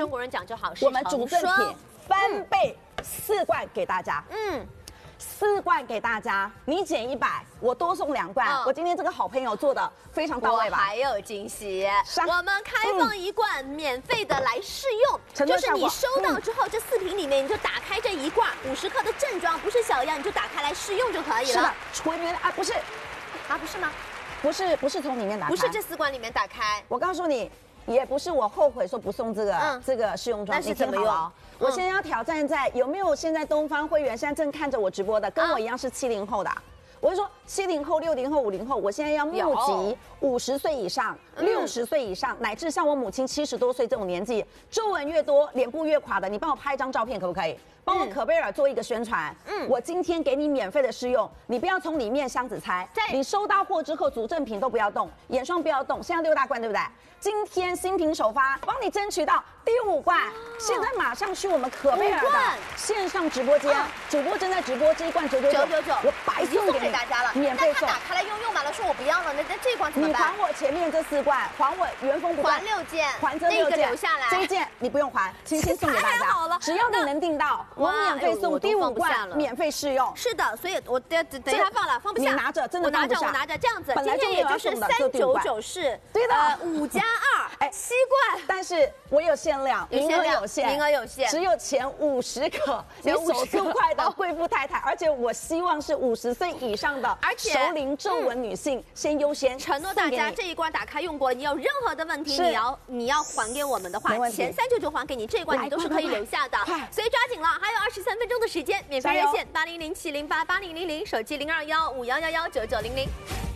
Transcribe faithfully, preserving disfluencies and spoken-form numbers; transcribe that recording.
中国人讲究好事我们主赠品翻倍四罐给大家。 嗯。 四罐给大家，你减一百，我多送两罐。嗯、我今天这个好朋友做的非常到位吧？ 还有惊喜，我们开放一罐免费的来试用，嗯、就是你收到之后，嗯、这四瓶里面你就打开这一罐五十克的正装，不是小样，你就打开来试用就可以了。 是的，纯原啊，不是， 啊不是吗？ 不是，不是从里面打开， 不是这四罐里面打开。 我告诉你。 也不是我后悔说不送这个、嗯、这个试用装， 那是怎么用？嗯、 我现在要挑战在有没有现在东方会员现在正看着我直播的，跟我一样是七零后的、啊。我就说七零后、六零后、五零后，我现在要募集五十岁以上、六十岁以上，乃至像我母亲七十多岁这种年纪，皱纹越多、脸部越垮的，你帮我拍一张照片可不可以？ 帮我可贝尔做一个宣传，嗯，我今天给你免费的试用，你不要从里面箱子拆，你收到货之后主赠品都不要动，眼霜不要动，现在六大罐对不对？今天新品首发，帮你争取到第五罐，哦、现在马上去我们可贝尔的线上直播间，哦、主播正在直播，这一罐九九九九九，我白送给大家了，免费送。 那他打开来用用完了，说我不要了，那那这罐怎么办？ 你还我前面这四罐，还我原封不动， 还六件， 还这六件， 那个留下来， 这一件你不用还，轻轻送给大家，只要你能订到。 我免费送第五罐，免费试用。 是的，所以我等等一下放了，放不下。 你拿着，真的放不下。 我拿着，我拿着，这样子。 本来今天也就是三九九是， 对的， 五加二，哎，七罐。 但是我有限量，名额有限， 名额有限， 只有前五十个，你手速快的贵妇太太，而且我希望是五十岁以上的， 而且熟龄皱纹女性先优先。 承诺大家这一罐打开用过，你有任何的问题，你要你要还给我们的话，前三九九还给你，这一罐你都是可以留下的，所以抓紧了，还有二十三分钟的时间。 免费热线八零零七零八八零零零，手机零二幺五幺幺幺九九零零。